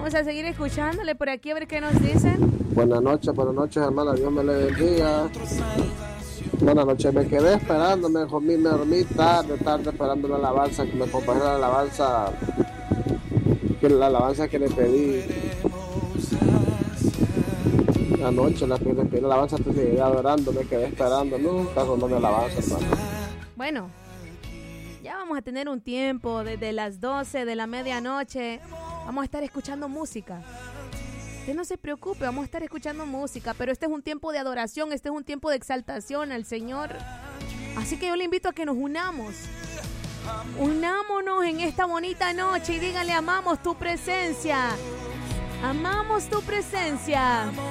Vamos a seguir escuchándole por aquí a ver qué nos dicen. Buenas noches, hermana. Dios me le bendiga. Buenas noches, me quedé esperando, me dormí tarde esperando la alabanza, que me compartiera la alabanza que le pedí. Anoche le pedí la alabanza, te seguí adorando, me quedé esperando, nunca sonó mi alabanza, hermano. Bueno, ya vamos a tener un tiempo desde las 12 de la medianoche. Vamos a estar escuchando música. Usted no se preocupe, vamos a estar escuchando música, pero este es un tiempo de adoración, este es un tiempo de exaltación al Señor. Así que yo le invito a que nos unamos. Unámonos en esta bonita noche y dígale: amamos tu presencia. Amamos tu presencia.